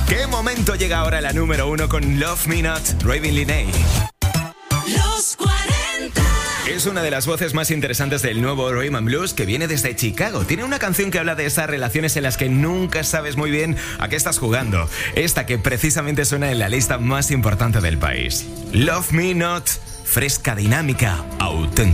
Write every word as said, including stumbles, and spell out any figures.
¿Qué momento llega ahora la número uno con Love Me Not, Raven Linney? Los cuarenta. Es una de las voces más interesantes del nuevo Rhythm and Blues, que viene desde Chicago. Tiene una canción que habla de esas relaciones en las que nunca sabes muy bien a qué estás jugando. Esta que precisamente suena en la lista más importante del país. Love Me Not, fresca, dinámica, auténtica.